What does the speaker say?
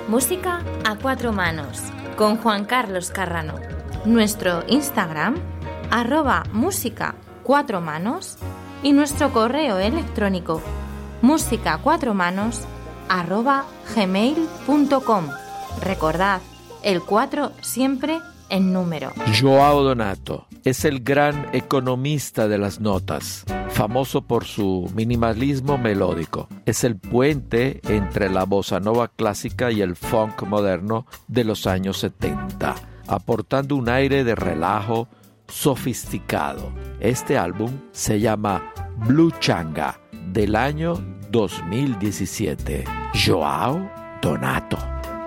Música a cuatro manos con Juan Carlos Carrano. Nuestro Instagram @música4manos y nuestro correo electrónico musica4manos@gmail.com. Recordad, el 4 siempre en número. Joao Donato es el gran economista de las notas, famoso por su minimalismo melódico. Es el puente entre la bossa nova clásica y el funk moderno de los años 70, aportando un aire de relajo sofisticado. Este álbum se llama Blue Changa, del año 2017. Joao Donato.